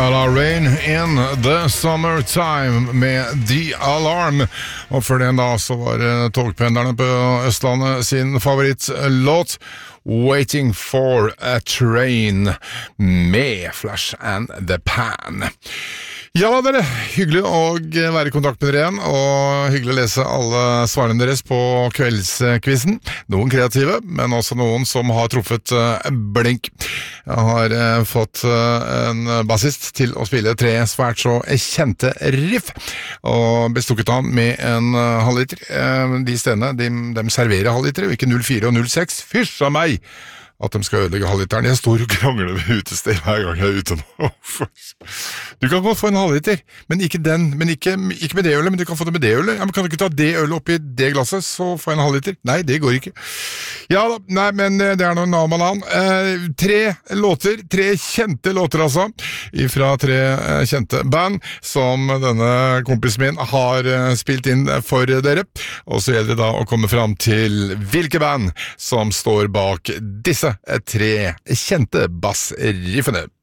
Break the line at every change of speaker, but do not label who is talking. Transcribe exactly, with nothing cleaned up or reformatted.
La Rain in the Summertime med The Alarm. Og før den da så var det togpendlerne på Østlandet sin favorittlåt Waiting for a Train med Flash and the Pan. Ja da dere, hyggelig å være i kontakt med dere igjen, og hyggelig å lese alle svarene deres på kveldskvissen. Noen kreative, men også noen som har truffet blink. Jeg har eh, fått eh, en bassist til å spille tre svært så kjente riff, og bestukket han med en uh, halvliter. Eh, de stedene, de, de serverer halvliter, og ikke null fire og null seks. Fysj av meg! At de skal ødelegge halvliteren. Jeg står og krangler ved utested hver gang jeg er ute nå. Du kan godt få en halvliter, men ikke den, men ikke, ikke med det ølet, men du kan få det med det ølet. Ja, men kan du ikke ta det ølet oppi det glasset, så får jeg en halvliter? Nei, det går ikke. Ja da, nei, men det er noe navn. Eh, tre låter, tre kjente låter altså, fra tre eh, kjente band, som denne kompisen min har eh, spilt inn for dere. Og så gjelder det da å komme fram til hvilke band som står bak disse tre kjente bassriffene.